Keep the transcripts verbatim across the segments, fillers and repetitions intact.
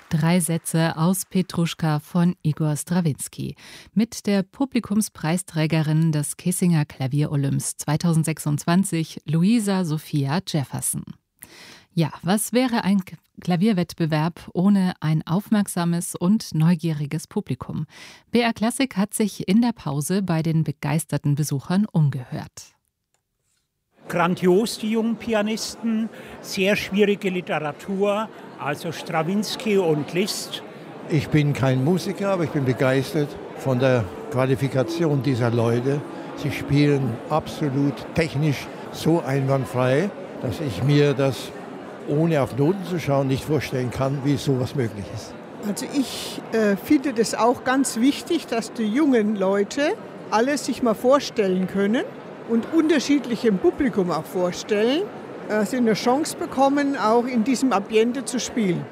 Drei Sätze aus Petruschka von Igor Strawinski mit der Publikumspreisträgerin des Kissinger Klavier-Olymps zweitausendsechsundzwanzig, Louisa Sophia Jefferson. Ja, was wäre ein Klavierwettbewerb ohne ein aufmerksames und neugieriges Publikum? B R Klassik hat sich in der Pause bei den begeisterten Besuchern umgehört. Grandios, die jungen Pianisten, sehr schwierige Literatur, also Strawinski und Liszt. Ich bin kein Musiker, aber ich bin begeistert von der Qualifikation dieser Leute. Sie spielen absolut technisch so einwandfrei, dass ich mir das, ohne auf Noten zu schauen, nicht vorstellen kann, wie sowas möglich ist. Also ich äh, finde das auch ganz wichtig, dass die jungen Leute alles sich mal vorstellen können und unterschiedlichem Publikum auch vorstellen, dass sie eine Chance bekommen, auch in diesem Ambiente zu spielen.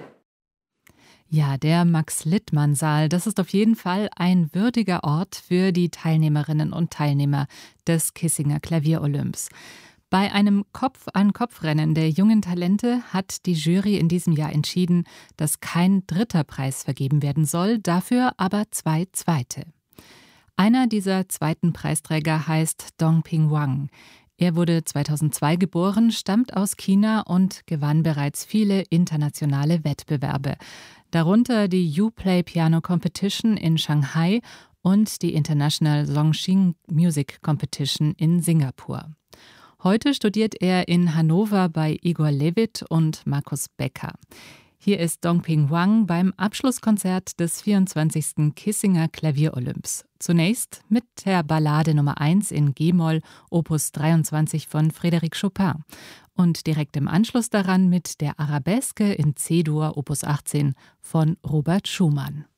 Ja, der Max-Littmann-Saal, das ist auf jeden Fall ein würdiger Ort für die Teilnehmerinnen und Teilnehmer des Kissinger Klavier-Olymps. Bei einem Kopf-an-Kopf-Rennen der jungen Talente hat die Jury in diesem Jahr entschieden, dass kein dritter Preis vergeben werden soll, dafür aber zwei zweite. Einer dieser zweiten Preisträger heißt Dongping Wang. Er wurde zweitausendzwei geboren, stammt aus China und gewann bereits viele internationale Wettbewerbe, darunter die U-Play Piano Competition in Shanghai und die International Zhongxing Music Competition in Singapur. Heute studiert er in Hannover bei Igor Levit und Markus Becker. Hier ist Dongping Wang beim Abschlusskonzert des vierundzwanzigsten Kissinger Klavier-Olymps. Zunächst mit der Ballade Nummer eins in G-Moll, Opus dreiundzwanzig von Frédéric Chopin. Und direkt im Anschluss daran mit der Arabesque in C-Dur, Opus achtzehn von Robert Schumann.